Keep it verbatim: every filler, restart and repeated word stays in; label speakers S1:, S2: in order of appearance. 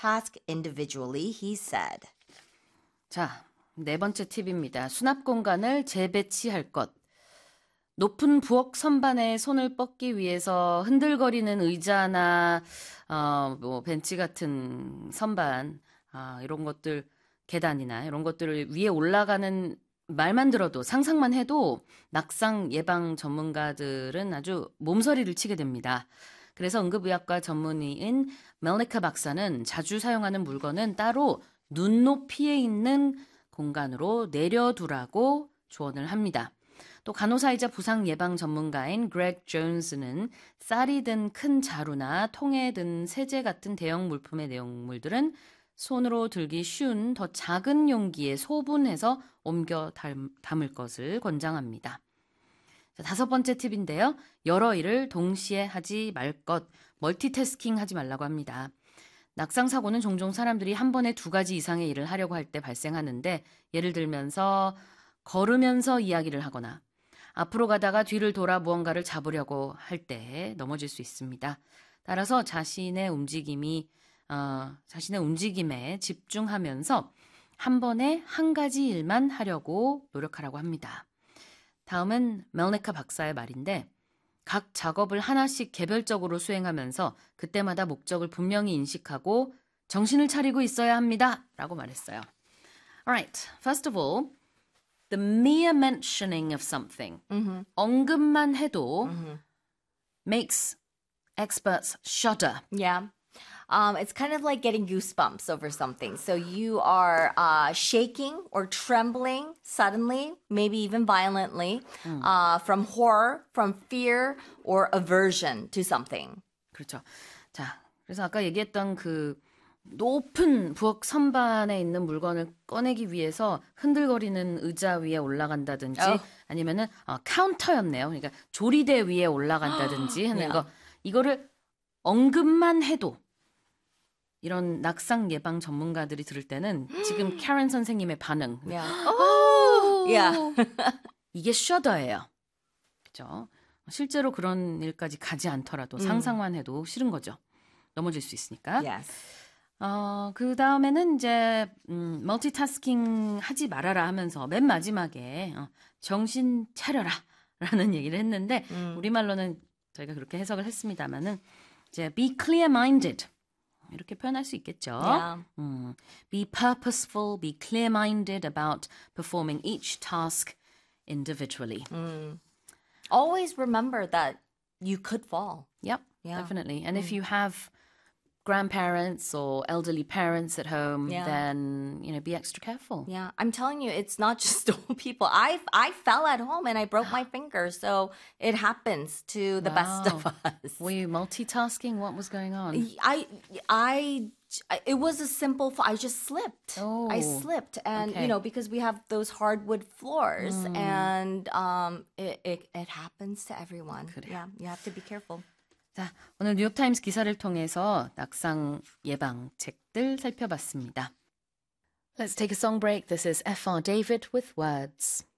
S1: task individually, he said.
S2: 자, 네 번째 팁입니다. 수납 공간을 재배치할 것. 높은 부엌 선반에 손을 뻗기 위해서 흔들거리는 의자나 어, 뭐 벤치 같은 선반, 아, 이런 것들, 계단이나 이런 것들을 위에 올라가는 말만 들어도 상상만 해도 낙상 예방 전문가들은 아주 몸서리를 치게 됩니다. 그래서 응급의학과 전문의인 멜리카 박사는 자주 사용하는 물건은 따로 눈높이에 있는 공간으로 내려두라고 조언을 합니다. 또 간호사이자 부상 예방 전문가인 그렉 존스는 쌀이 든 큰 자루나 통에 든 세제 같은 대형 물품의 내용물들은 손으로 들기 쉬운 더 작은 용기에 소분해서 옮겨 담을 것을 권장합니다. 자, 다섯 번째 팁인데요. 여러 일을 동시에 하지 말 것, 멀티태스킹 하지 말라고 합니다. 낙상 사고는 종종 사람들이 한 번에 두 가지 이상의 일을 하려고 할 때 발생하는데 예를 들면서 걸으면서 이야기를 하거나 앞으로 가다가 뒤를 돌아 무언가를 잡으려고 할 때 넘어질 수 있습니다. 따라서 자신의 움직임이 어, 자신의 움직임에 집중하면서 한 번에 한 가지 일만 하려고 노력하라고 합니다. 다음은 멜네카 박사의 말인데 각 작업을 하나씩 개별적으로 수행하면서 그때마다 목적을 분명히 인식하고 정신을 차리고 있어야 합니다. 라고 말했어요. Alright, first of all, the mere mentioning of something,
S1: Mm-hmm.
S2: 언급만 해도
S1: Mm-hmm.
S2: makes experts shudder.
S1: Yeah. Um, it's kind of like getting goosebumps over something. So you are uh, shaking or trembling suddenly, maybe even violently,
S2: 음.
S1: uh, from horror, from fear, or aversion to something.
S2: 그렇죠. 자, 그래서 아까 얘기했던 그 높은 부엌 선반에 있는 물건을 꺼내기 위해서 흔들거리는 의자 위에 올라간다든지
S1: 어.
S2: 아니면은 어, 카운터였네요. 그러니까 조리대 위에 올라간다든지 하는
S1: 야.
S2: 거 이거를 언급만 해도 이런 낙상 예방 전문가들이 들을 때는 지금 캐런 선생님의 반응.
S1: Yeah.
S2: 오!
S1: Yeah.
S2: 이게 셔더예요. 그렇죠? 실제로 그런 일까지 가지 않더라도
S1: 음.
S2: 상상만 해도 싫은 거죠. 넘어질 수 있으니까.
S1: Yes.
S2: 어, 그 다음에는 이제 음, 멀티태스킹 하지 말아라 하면서 맨 마지막에 어, 정신 차려라 라는 얘기를 했는데
S1: 음.
S2: 우리말로는 저희가 그렇게 해석을 했습니다마는 이제 be clear-minded 이렇게 표현할 수 있겠죠.
S1: Yeah.
S2: 음, be purposeful, be clear-minded about performing each task individually.
S1: Mm. Always remember that you could fall.
S2: Yep,
S1: Yeah.
S2: definitely. And if you have grandparents or elderly parents at home,
S1: Yeah.
S2: then, you know, be extra careful.
S1: Yeah, I'm telling you, it's not just old people. I I fell at home and I broke my finger, so it happens to the best of
S2: Wow.
S1: us.
S2: Were you multitasking? What was going on?
S1: I I it was a simple. f- I just slipped.
S2: Oh,
S1: I slipped, and
S2: okay.
S1: you know because we have those hardwood floors, and um, it, it it happens to everyone.
S2: 그래요.
S1: Yeah, you have to be careful.
S2: 자, 오늘 뉴욕타임스 기사를 통해서 낙상 예방책들 살펴봤습니다. Let's take a song break. This is F R David with Words.